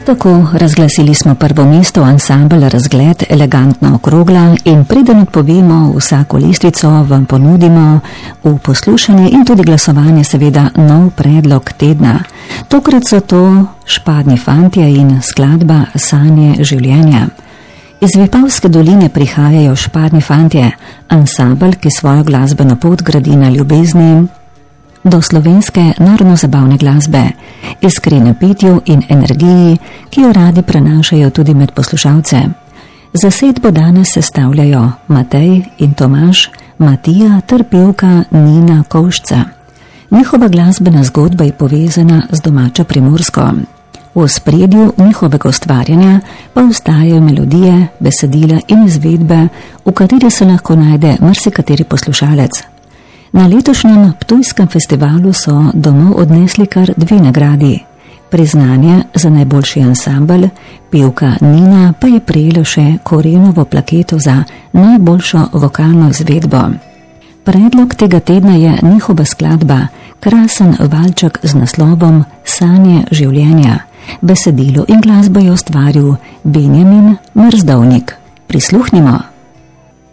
tako, razglasili smo prvo mesto, ansambel Razgled elegantno okrogla in preden odpovemo vsako listvico, vam ponudimo v poslušanje in tudi glasovanje seveda nov predlog tedna. Tokrat so to Špadni fantje in skladba Sanje življenja. Iz Vipavske doline prihajajo Špadni fantje, ansambel, ki svojo glasbeno pot gradi na ljubezni do slovenske narodno-zabavne glasbe, iskrene petju in energiji, ki jo radi prenašajo tudi med poslušalce. Zasedbo danes sestavljajo Matej in Tomaž, Matija ter pevka Nina Kovšca. Njihova glasbena zgodba je povezana z domačo Primorsko. V ospredju njihovega ustvarjanja pa ostajajo melodije, besedila in izvedbe, v kateri se lahko najde marsikateri poslušalec. Na letošnjem Ptujskem festivalu so domov odnesli kar 2 nagradi. Priznanje za najboljši ansambel, pevka Nina pa je prejela še Korenovo plaketo za najboljšo vokalno izvedbo. Predlog tega tedna je njihova skladba, krasen valček z naslovom Sanje življenja. Besedilo in glasbo je ustvaril Benjamin Mrzdovnik. Prisluhnimo.